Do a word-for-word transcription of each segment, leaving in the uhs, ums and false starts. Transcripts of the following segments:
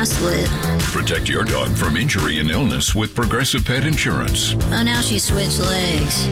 split. Protect your dog from injury and illness with Progressive Pet Insurance. Oh, now she switched legs.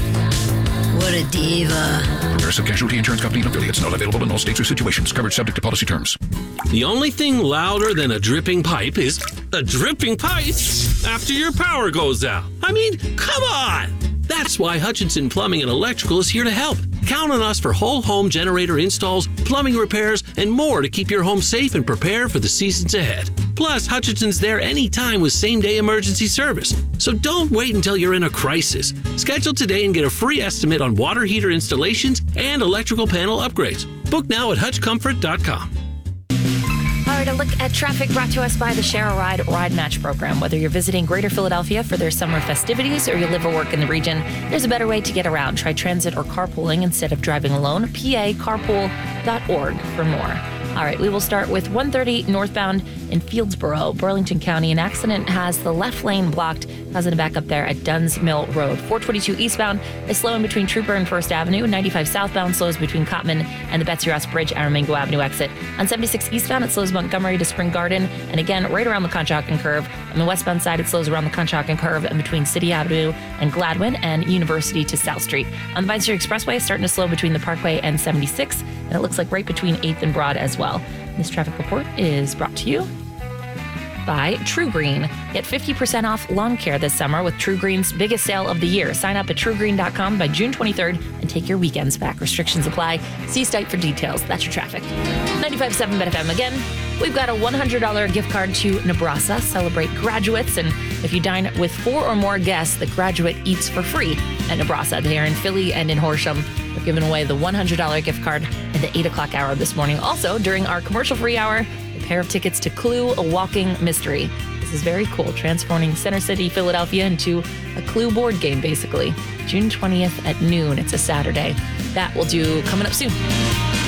What a diva. Progressive Casualty Insurance Company and affiliates. Not available in all states or situations. Coverage subject to policy terms. The only thing louder than a dripping pipe is a dripping pipe after your power goes out. I mean, come on! That's why Hutchinson Plumbing and Electrical is here to help. Count on us for whole home generator installs, plumbing repairs, and more to keep your home safe and prepared for the seasons ahead. Plus, Hutchinson's there anytime with same-day emergency service. So don't wait until you're in a crisis. Schedule today and get a free estimate on water heater installations and electrical panel upgrades. Book now at hutch comfort dot com. All right, a look at traffic brought to us by the Share a Ride Ride Match program. Whether you're visiting Greater Philadelphia for their summer festivities or you live or work in the region, there's a better way to get around. Try transit or carpooling instead of driving alone. P A carpool dot org for more. All right, we will start with one thirty northbound in Fieldsboro, Burlington County. An accident has the left lane blocked, causing a backup there at Duns Mill Road. four twenty-two eastbound is slowing between Trooper and First Avenue. ninety-five southbound slows between Cotman and the Betsy Ross Bridge, Aramingo Avenue exit. On seventy-six eastbound, it slows Montgomery to Spring Garden. And again, right around the Conshohocken Curve. On the westbound side, it slows around the Conshohocken Curve and between City Avenue and Gladwin and University to South Street. On the Vine Street Expressway, starting to slow between the Parkway and seventy-six. And it looks like right between eighth and Broad as well. This traffic report is brought to you by True Green. Get fifty percent off lawn care this summer with True Green's biggest sale of the year. Sign up at true green dot com by June twenty-third and take your weekends back. Restrictions apply. See site for details. That's your traffic. ninety-five point seven Bet F M again. We've got a one hundred dollars gift card to Nebraska. Celebrate graduates. And if you dine with four or more guests, the graduate eats for free at Nebraska. They are in Philly and in Horsham. We're giving away the one hundred dollars gift card at the eight o'clock hour this morning. Also, during our commercial-free hour, a pair of tickets to Clue, a walking mystery. This is very cool, transforming Center City, Philadelphia into a Clue board game, basically. June twentieth at noon. It's a Saturday. That will do coming up soon.